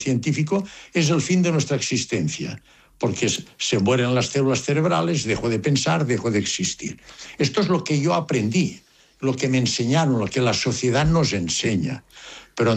científico, es el fin de nuestra existencia, porque se mueren las células cerebrales, dejo de pensar, dejo de existir. Esto es lo que yo aprendí, lo que me enseñaron, lo que la sociedad nos enseña.